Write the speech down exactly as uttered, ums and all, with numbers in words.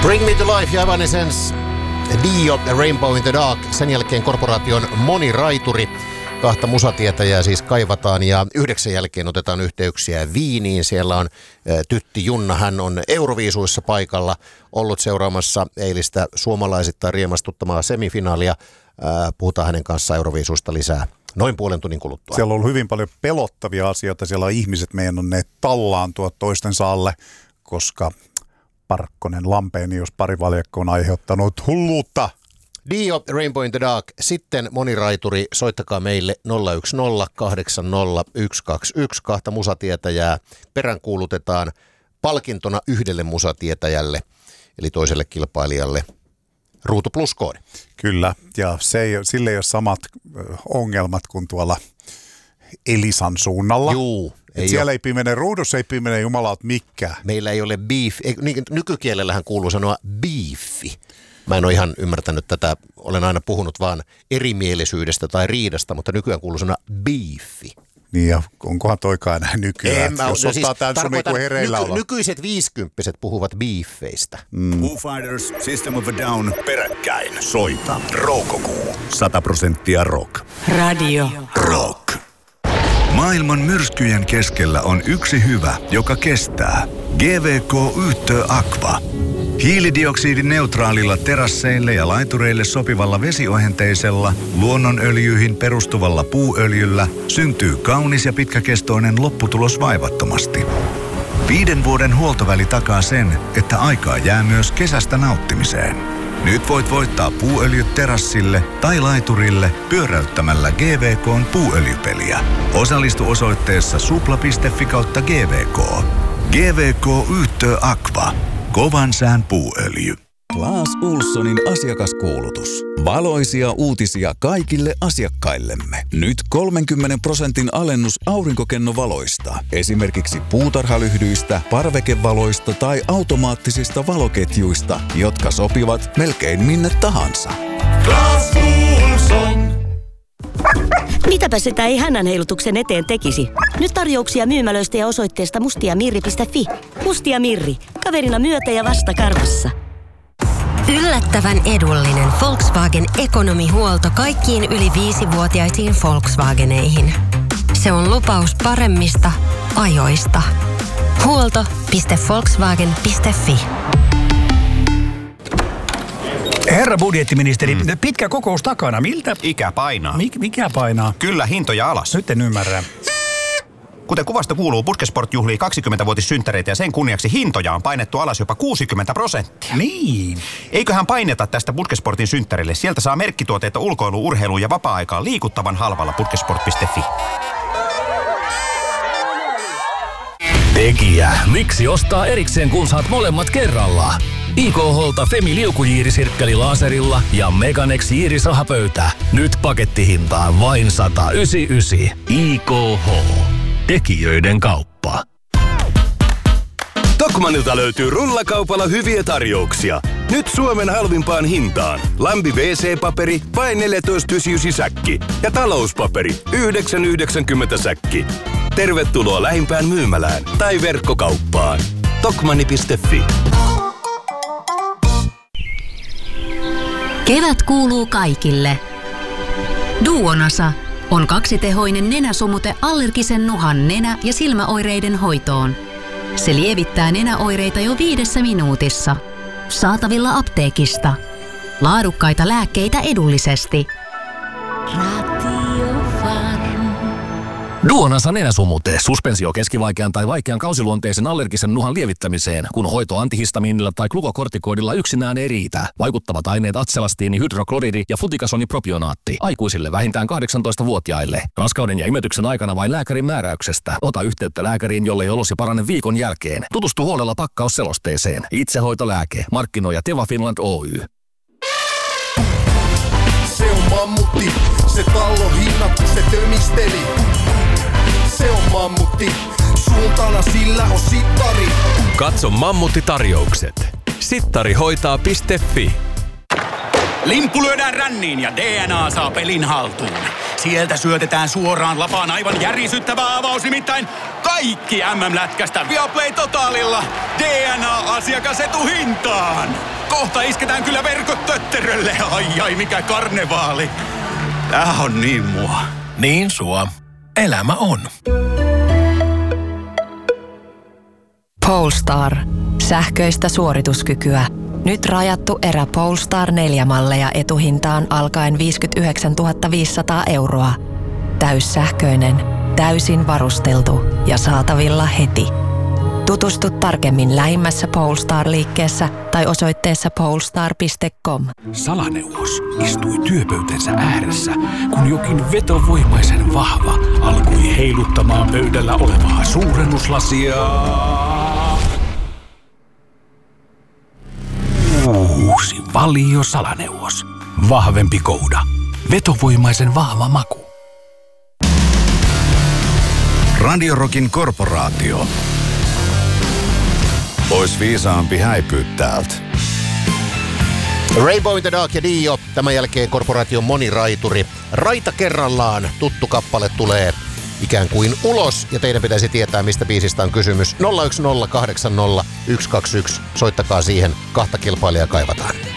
Bring Me to Life ja Evanescence, Dio, Rainbow in the Dark. Sen jälkeen korporaation moniraituri. Kahta musatietäjää siis kaivataan ja yhdeksän jälkeen otetaan yhteyksiä Viiniin. Siellä on Tytti Junna, hän on Euroviisuissa paikalla, ollut seuraamassa eilistä suomalaisittain riemastuttamaa semifinaalia. Puhutaan hänen kanssaan Euroviisuista lisää noin puolen tunnin kuluttua. Siellä on ollut hyvin paljon pelottavia asioita. Siellä on ihmiset meinanneet tallaantua toistensa alle, koska Parkkonen Lampeenius parivaljakko on aiheuttanut hulluutta. Dio, Rainbow in the Dark. Sitten moniraituri, soittakaa meille nolla yksi nolla kahdeksan nolla yksi kaksi yksi. Kahta musatietäjää peräänkuulutetaan palkintona yhdelle musatietäjälle, eli toiselle kilpailijalle. Ruutu plus koodi. Kyllä, ja se ei, sille ei ole samat ongelmat kuin tuolla Elisan suunnalla. Juu. Ei siellä ole. Ei pimene ruudussa, ei pimene jumalaut mikään. Meillä ei ole beef, ei, nykykielellähän kuuluu sanoa beefi. Mä en ole ihan ymmärtänyt tätä, olen aina puhunut vaan erimielisyydestä tai riidasta, mutta nykyään kuuluu sanoa beefi. Niin ja onkohan toikaan enää nykyään, mä, jos no ottaa siis, tämän sun niinku hereillä nyky, olla. Nykyiset viisikymppiset puhuvat beefeistä. Mm. Foo Fighters, System of a Down, peräkkäin. Soita. Roukokuu. Sata prosenttia rock. Radio. Rock. Maailman myrskyjen keskellä on yksi hyvä, joka kestää. G V K Yhtö Aqua. Hiilidioksidineutraalilla terasseille ja laitureille sopivalla vesiohenteisella, luonnonöljyihin perustuvalla puuöljyllä syntyy kaunis ja pitkäkestoinen lopputulos vaivattomasti. Viiden vuoden huoltoväli takaa sen, että aikaa jää myös kesästä nauttimiseen. Nyt voit voittaa puuöljyt terassille tai laiturille pyöräyttämällä G V K:n puuöljypeliä. Osallistu osoitteessa supla piste fi kautta G V K. G V K Yhtö Aqua. Kovan sään puuöljy. Claes Ohlsonin asiakaskuulutus. Valoisia uutisia kaikille asiakkaillemme. Nyt kolmenkymmenen prosentin alennus aurinkokennovaloista. Esimerkiksi puutarhalyhdyistä, parvekevaloista tai automaattisista valoketjuista, jotka sopivat melkein minne tahansa. Claes Ohlson. Mitäpä sitä ei hännän heilutuksen eteen tekisi? Nyt tarjouksia myymälöistä ja osoitteesta mustiamirri piste fi. Mustia Mirri. Kaverina myötä ja vasta karvassa. Yllättävän edullinen Volkswagen ekonomihuolto kaikkiin yli viisivuotiaisiin Volkswageneihin. Se on lupaus paremmista ajoista. huolto piste volkswagen piste fi. Herra budjettiministeri, mm. pitkä kokous takana. Miltä? Ikä painaa. Mik, mikä painaa? Kyllä, hintoja alas. Nyt en ymmärrä. Kuten kuvasta kuuluu, Puskesport juhlii kaksikymmentävuotissynttäreitä ja sen kunniaksi hintoja on painettu alas jopa kuusikymmentä prosenttia. Niin. Eiköhän paineta tästä Puskesportin synttärille. Sieltä saa merkkituotteita ulkoilu, urheiluun ja vapaa-aikaan liikuttavan halvalla puskesport piste fi. Tekijä. Miksi ostaa erikseen, kun saat molemmat kerralla? I K H:lta Femi liukujiirisirkkeli laserilla ja Meganex jiirisahapöytä. Nyt pakettihintaan vain sata yhdeksänkymmentäyhdeksän. I K H. Tekijöiden kauppa. Tokmanilta löytyy rullakaupalla hyviä tarjouksia. Nyt Suomen halvimpaan hintaan. Lambi W C-paperi vain neljätoista yhdeksänkymmentäyhdeksän säkki ja talouspaperi yhdeksän yhdeksänkymmentä säkki. Tervetuloa lähimpään myymälään tai verkkokauppaan. Tokmanni piste fi. Kevät kuuluu kaikille. Duonasa on kaksitehoinen nenäsumute allergisen nuhan nenä- ja silmäoireiden hoitoon. Se lievittää nenäoireita jo viidessä minuutissa. Saatavilla apteekista. Laadukkaita lääkkeitä edullisesti. Duonasa nenäsumute. Suspensio keskivaikean tai vaikean kausiluonteisen allergisen nuhan lievittämiseen, kun hoito antihistamiinilla tai glukokortikoidilla yksinään ei riitä. Vaikuttavat aineet atselastiini, hydrokloridi ja flutikasonipropionaatti. Aikuisille vähintään kahdeksantoistavuotiaille. Raskauden ja imetyksen aikana vain lääkärin määräyksestä. Ota yhteyttä lääkäriin, jollei olosi parane viikon jälkeen. Tutustu huolella pakkausselosteeseen. Itsehoitolääke. Markkinooja Teva Finland Oy. Se on mammutti, se tallo hinnat, se tömisteli. Se on mammutti, suuntana sillä on sittari. Katso Mammutti-tarjoukset. sittarihoitaa piste fi. Limppu lyödään ränniin ja D N A saa pelin haltuun. Sieltä syötetään suoraan lapaan aivan järisyttävä avaus, nimittäin kaikki M M-lätkästä Viaplay Totalilla D N A-asiakasetuhintaan. Kohta isketään kyllä verkot tötterölle. Ai ai, mikä karnevaali. Tää on niin mua. Niin sua. Elämä on. Polestar. Sähköistä suorituskykyä. Nyt rajattu erä Polestar neljä-malleja etuhintaan alkaen viisikymmentäyhdeksäntuhatta viisisataa euroa. Täyssähköinen, täysin varusteltu ja saatavilla heti. Tutustu tarkemmin lähimmässä Polestar-liikkeessä tai osoitteessa polestar piste com. Salaneuvos istui työpöytänsä ääressä, kun jokin vetovoimaisen vahva alkoi heiluttamaan pöydällä olevaa suurennuslasia. Uusi Valio Salaneuvos. Vahvempi kouda. Vetovoimaisen vahva maku. Radio Rockin korporaatio. Ois viisaampi häipyä täältä. Rainbow in the Dark ja Dio. Tämän jälkeen korporaation moniraituri. Raita kerrallaan. Tuttu kappale tulee ikään kuin ulos. Ja teidän pitäisi tietää, mistä biisistä on kysymys. nolla yksi nolla kahdeksan nolla yksi kaksi yksi. Soittakaa siihen. Kahta kilpailijaa kaivataan.